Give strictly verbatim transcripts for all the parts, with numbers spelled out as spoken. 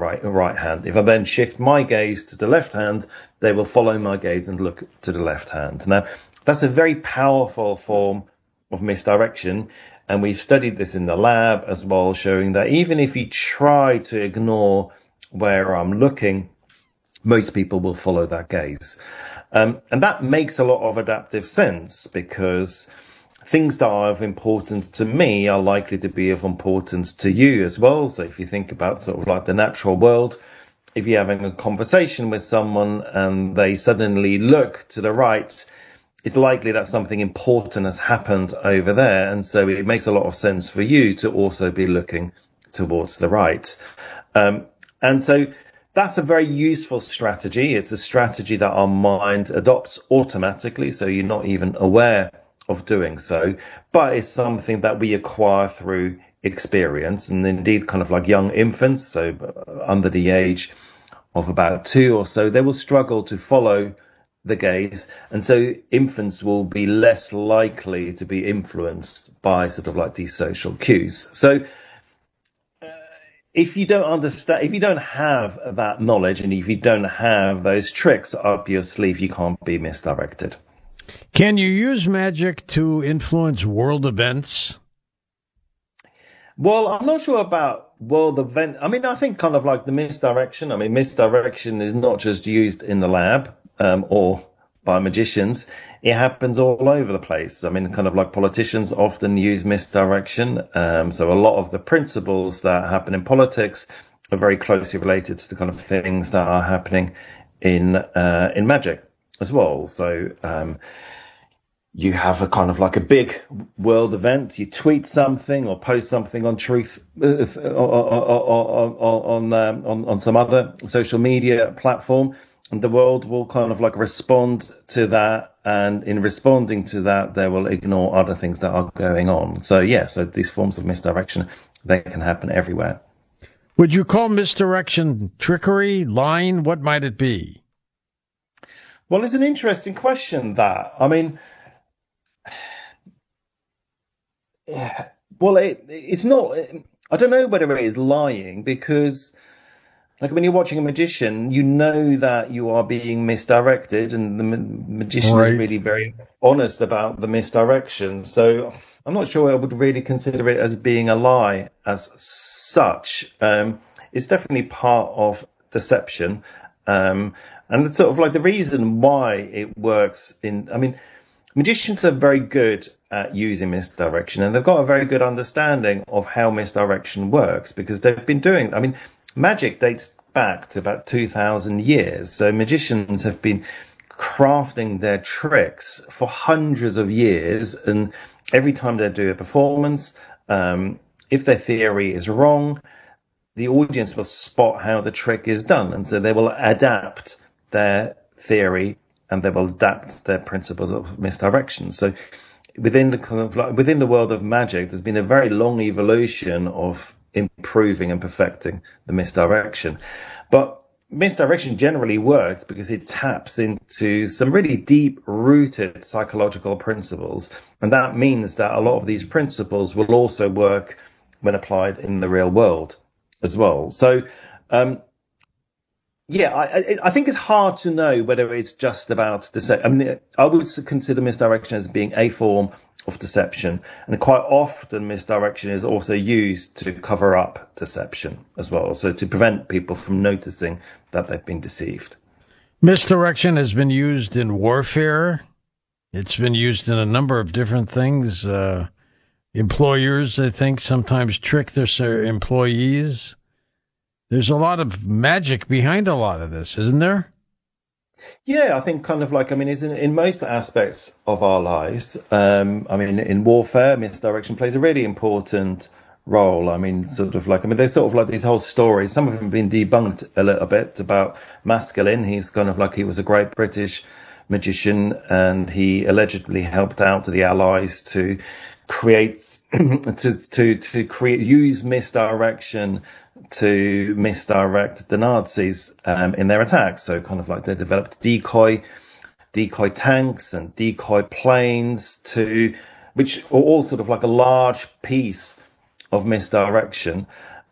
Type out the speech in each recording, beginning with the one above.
right right hand. If I then shift my gaze to the left hand, they will follow my gaze and look to the left hand. Now, that's a very powerful form of misdirection, and we've studied this in the lab as well, showing that even if you try to ignore where I'm looking, most people will follow that gaze. Um, and that makes a lot of adaptive sense, because things that are of importance to me are likely to be of importance to you as well. So if you think about sort of like the natural world, if you're having a conversation with someone and they suddenly look to the right, it's likely that something important has happened over there. And so it makes a lot of sense for you to also be looking towards the right. Um, and so that's a very useful strategy. It's a strategy that our mind adopts automatically, so you're not even aware of doing so, but it's something that we acquire through experience. And indeed, kind of like young infants, so under the age of about two or so, they will struggle to follow the gaze, and so infants will be less likely to be influenced by sort of like these social cues. So if you don't understand, if you don't have that knowledge, and if you don't have those tricks up your sleeve, you can't be misdirected. Can you use magic to influence world events? Well, I'm not sure about world event. I mean, I think kind of like the misdirection. I mean, misdirection is not just used in the lab um, or by magicians. It happens all over the place. I mean, kind of like politicians often use misdirection. Um, so a lot of the principles that happen in politics are very closely related to the kind of things that are happening in uh, in magic as well. So um, you have a kind of like a big world event. You tweet something or post something on Truth uh, on on, um, on on some other social media platform, and the world will kind of like respond to that. And in responding to that, they will ignore other things that are going on. So yeah, so these forms of misdirection, they can happen everywhere. Would you call misdirection trickery, lying? What might it be? Well, it's an interesting question, that. I mean, yeah, well, it, it's not, I don't know whether it is lying, because like when you're watching a magician, you know that you are being misdirected, and the ma- magician right. is really very honest about the misdirection. So I'm not sure I would really consider it as being a lie as such. Um, it's definitely part of deception. Um, and it's sort of like the reason why it works in, I mean, magicians are very good at using misdirection, and they've got a very good understanding of how misdirection works, because they've been doing, I mean, magic dates back to about two thousand years. So magicians have been crafting their tricks for hundreds of years. And every time they do a performance, um, if their theory is wrong, the audience will spot how the trick is done. And so they will adapt their theory, and they will adapt their principles of misdirection. So within the kind of like, within the world of magic, there's been a very long evolution of improving and perfecting the misdirection. But misdirection generally works because it taps into some really deep rooted psychological principles. And that means that a lot of these principles will also work when applied in the real world as well. So, um, yeah, I, I think it's hard to know whether it's just about deception. I mean, I would consider misdirection as being a form of deception, and quite often misdirection is also used to cover up deception as well, so to prevent people from noticing that they've been deceived. Misdirection has been used in warfare. It's been used in a number of different things. Uh, employers, I think, sometimes trick their employees. There's a lot of magic behind a lot of this, isn't there? Yeah, I think kind of like, I mean, it's in, in most aspects of our lives. Um, I mean, in warfare, misdirection plays a really important role. I mean, sort of like, I mean, there's sort of like these whole stories. Some of them have been debunked a little bit about Maskelyne. He's kind of like, he was a great British magician, and he allegedly helped out the Allies to create, to, to, to create, use misdirection to misdirect the Nazis um, in their attacks. So kind of like they developed decoy, decoy tanks and decoy planes, to which are all sort of like a large piece of misdirection.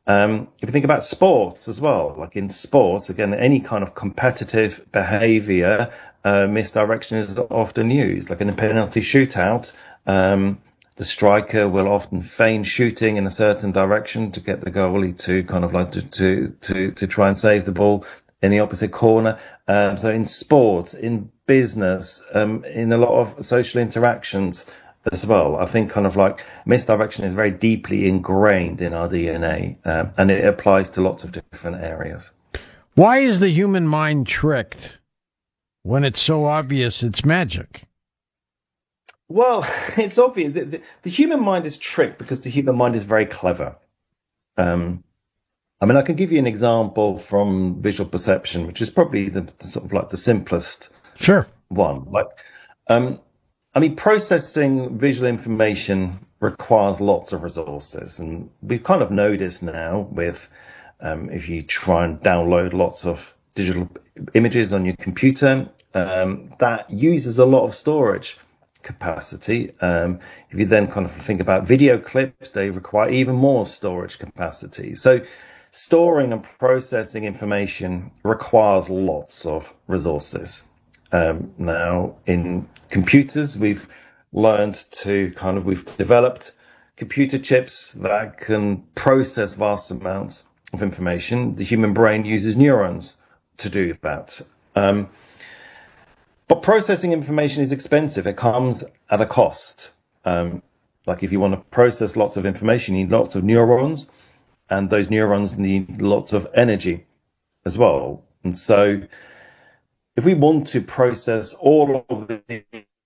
Um, if you think about sports as well, like in sports, again, any kind of competitive behavior, uh, misdirection is often used. Like in a penalty shootout, um, the striker will often feign shooting in a certain direction to get the goalie to kind of like to, to, to, to try and save the ball in the opposite corner. Um, so in sports, in business, um, in a lot of social interactions as well, I think kind of like misdirection is very deeply ingrained in our D N A, um, and it applies to lots of different areas. Why is the human mind tricked when it's so obvious it's magic? Well, it's obvious. The, the, the human mind is tricked because the human mind is very clever. Um, I mean, I can give you an example from visual perception, which is probably the, the sort of like the simplest Sure. one. Like, um, I mean, processing visual information requires lots of resources, and we've kind of noticed now with um, if you try and download lots of digital images on your computer, um, that uses a lot of storage capacity. Um, if you then kind of think about video clips, they require even more storage capacity. So storing and processing information requires lots of resources. Um, now in computers, we've learned to kind of, we've developed computer chips that can process vast amounts of information. The human brain uses neurons to do that. Um, but processing information is expensive. It comes at a cost. Um, like if you want to process lots of information, you need lots of neurons, and those neurons need lots of energy as well. And so if we want to process all of the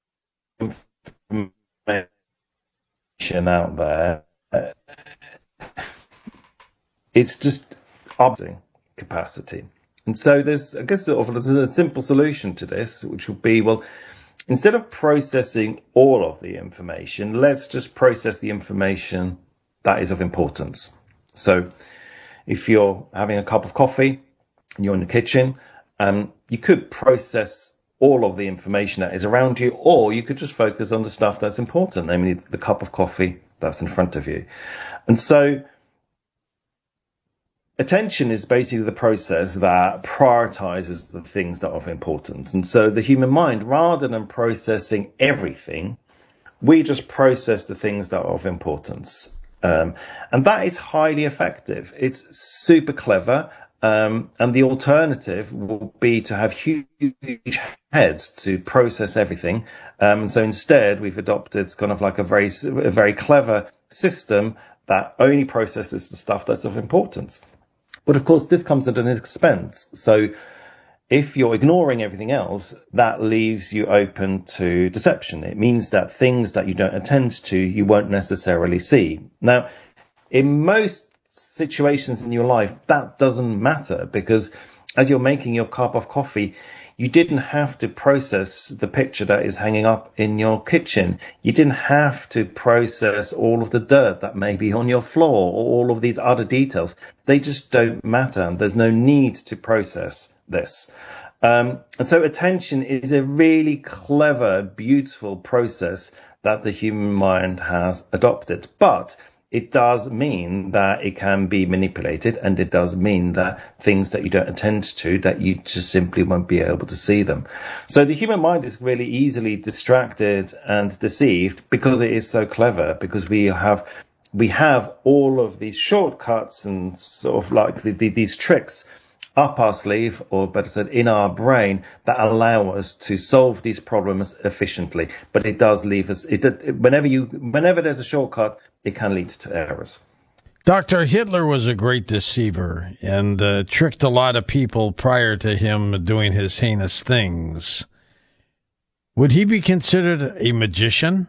information out there, uh, it's just upping capacity. And so there's, I guess, sort of, there's a simple solution to this, which will be, well, instead of processing all of the information, let's just process the information that is of importance. So if you're having a cup of coffee and you're in the kitchen, um, you could process all of the information that is around you, or you could just focus on the stuff that's important. I mean, it's the cup of coffee that's in front of you. And so attention is basically the process that prioritizes the things that are of importance. And so the human mind, rather than processing everything, we just process the things that are of importance. Um, and that is highly effective. It's super clever. Um, and the alternative will be to have huge heads to process everything. Um, so instead, we've adopted kind of like a very, a very clever system that only processes the stuff that's of importance. But of course, this comes at an expense. So if you're ignoring everything else, that leaves you open to deception. It means that things that you don't attend to, you won't necessarily see. Now, in most situations in your life, that doesn't matter, because as you're making your cup of coffee, you didn't have to process the picture that is hanging up in your kitchen. You didn't have to process all of the dirt that may be on your floor or all of these other details. They just don't matter. There's no need to process this. Um, and so attention is a really clever, beautiful process that the human mind has adopted. But it does mean that it can be manipulated, and it does mean that things that you don't attend to, that you just simply won't be able to see them. So the human mind is really easily distracted and deceived because it is so clever, because we have we have all of these shortcuts and sort of like the, the, these tricks up our sleeve, or better said, in our brain, that allow us to solve these problems efficiently. But it does leave us, it, it, whenever you, whenever there's a shortcut, it can lead to errors. Doctor Hitler was a great deceiver and uh, tricked a lot of people prior to him doing his heinous things. Would he be considered a magician?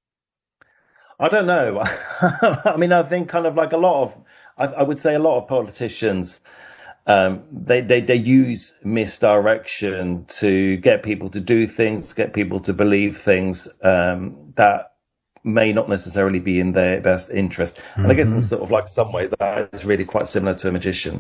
I don't know. I mean, I think kind of like a lot of, I, I would say a lot of politicians, Um, they, they, they use misdirection to get people to do things, get people to believe things, um, that may not necessarily be in their best interest. Mm-hmm. And I guess in sort of like some way that is really quite similar to a magician.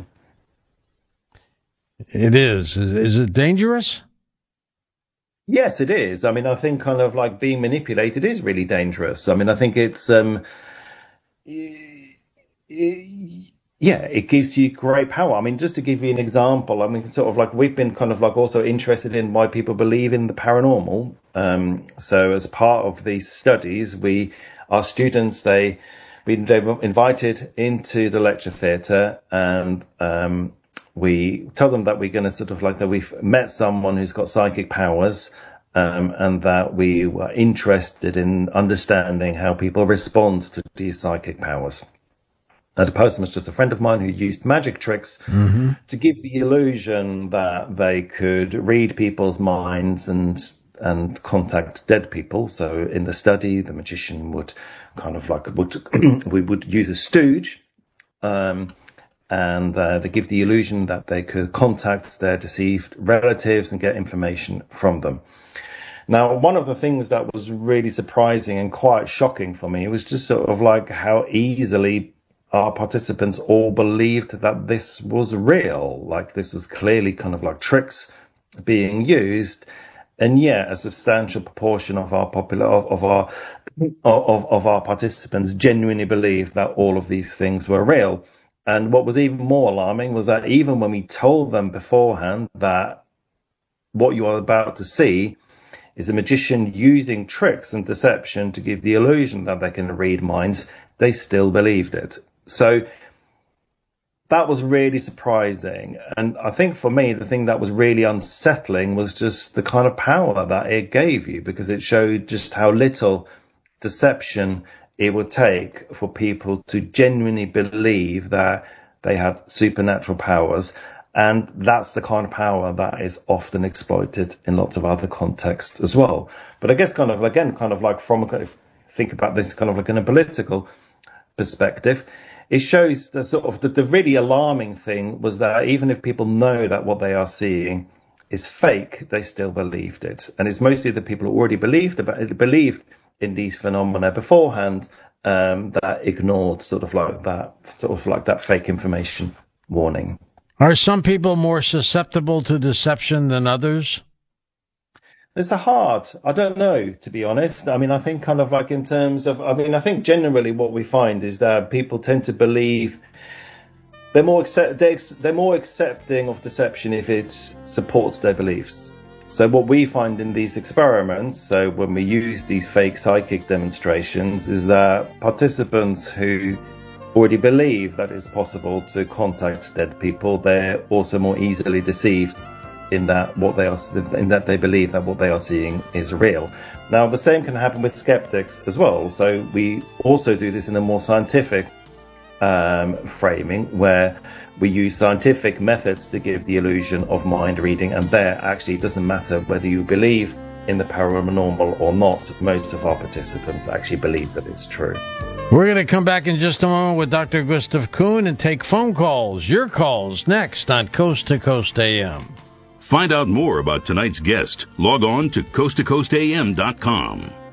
It is. Is it dangerous? Yes, it is. I mean, I think kind of like being manipulated is really dangerous. I mean, I think it's, um, it, yeah, it gives you great power. I mean, just to give you an example, I mean, sort of like we've been kind of like also interested in why people believe in the paranormal. Um, so as part of these studies, we, our students, they, we, they were invited into the lecture theatre, and um, we tell them that we're going to sort of like that we've met someone who's got psychic powers, um, and that we were interested in understanding how people respond to these psychic powers. Now, the person was just a friend of mine who used magic tricks mm-hmm. to give the illusion that they could read people's minds and and contact dead people. So in the study, the magician would kind of like would we would use a stooge, um, and uh, they give the illusion that they could contact their deceased relatives and get information from them. Now, one of the things that was really surprising and quite shocking for me was just sort of like how easily our participants all believed that this was real, like this was clearly kind of like tricks being used, and yet a substantial proportion of our popular of, of our of of our participants genuinely believed that all of these things were real. And what was even more alarming was that even when we told them beforehand that what you are about to see is a magician using tricks and deception to give the illusion that they can read minds, they still believed it. So that was really surprising. And I think for me, the thing that was really unsettling was just the kind of power that it gave you, because it showed just how little deception it would take for people to genuinely believe that they have supernatural powers. And that's the kind of power that is often exploited in lots of other contexts as well. But I guess kind of, again, kind of like from a kind of think about this kind of like in a political perspective, it shows the sort of the, the really alarming thing was that even if people know that what they are seeing is fake, they still believed it. And it's mostly the people who already believed about it, believed in these phenomena beforehand, um, that ignored sort of like that, sort of like that fake information warning. Are some people more susceptible to deception than others? It's a hard, I don't know, to be honest. I mean, I think kind of like in terms of, I mean, I think generally what we find is that people tend to believe they're more accept, they're, they're more accepting of deception if it supports their beliefs. So what we find in these experiments, so when we use these fake psychic demonstrations, is that participants who already believe that it's possible to contact dead people, they're also more easily deceived in that what they are, in that they believe that what they are seeing is real. Now, the same can happen with skeptics as well. So we also do this in a more scientific um, framing, where we use scientific methods to give the illusion of mind reading, and there actually it doesn't matter whether you believe in the paranormal or not. Most of our participants actually believe that it's true. We're going to come back in just a moment with Doctor Gustav Kuhn and take phone calls, your calls, next on Coast to Coast A M. Find out more about tonight's guest. Log on to coast to coast a m dot com.